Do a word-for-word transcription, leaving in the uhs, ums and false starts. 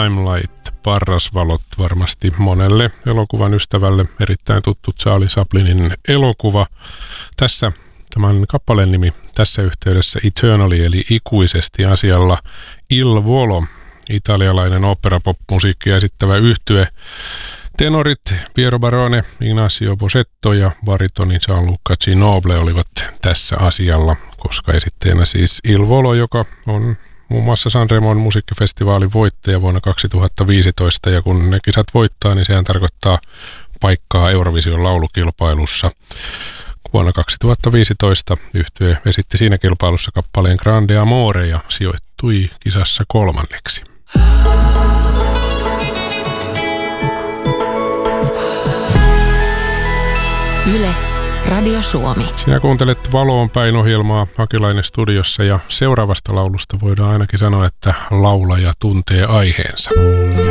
Limelight, Parrasvalot, varmasti monelle elokuvan ystävälle erittäin tuttu Charlie Chaplinin elokuva. Tässä tämän kappaleen nimi tässä yhteydessä Eternally eli ikuisesti asialla Il Volo, italialainen oopperapop-musiikkia esittävä yhtye. Tenorit Piero Barone, Ignacio Bosetto ja baritoni Gianluca Ginoble olivat tässä asialla, koska esittäjänä siis Il Volo, joka on muun muassa Sanremon musiikkifestivaalin voittaja vuonna kaksituhattaviisitoista, ja kun ne kisat voittaa, niin sehän tarkoittaa paikkaa Eurovision laulukilpailussa. Vuonna kaksituhattaviisitoista yhtye esitti siinä kilpailussa kappaleen Grande Amore ja sijoittui kisassa kolmanneksi. Yle, Radio Suomi. Sinä kuuntelet Valoon päin -ohjelmaa, Hakilainen studiossa, ja seuraavasta laulusta voidaan ainakin sanoa, että laulaja tuntee aiheensa.